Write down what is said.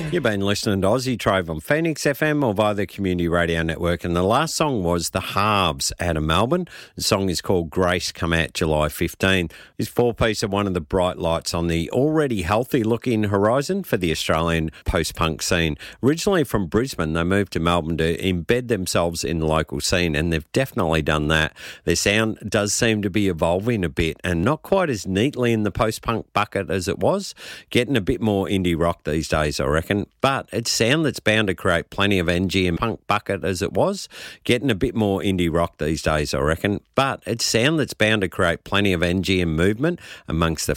You've been listening to Aussie Trove on Phoenix FM or via the Community Radio Network, and the last song was The Harves out of Melbourne. The song is called Grace, come out July 15. This four-piece are one of the bright lights on the already healthy-looking horizon for the Australian post-punk scene. Originally from Brisbane, they moved to Melbourne to embed themselves in the local scene, and they've definitely done that. Their sound does seem to be evolving a bit, and not quite as neatly in the post-punk bucket as it was. Getting a bit more indie rock these days, I reckon. But it's sound that's bound to create plenty of NG and punk bucket as it was. Getting a bit more indie rock these days, I reckon. But it's sound that's bound to create plenty of NG and movement amongst the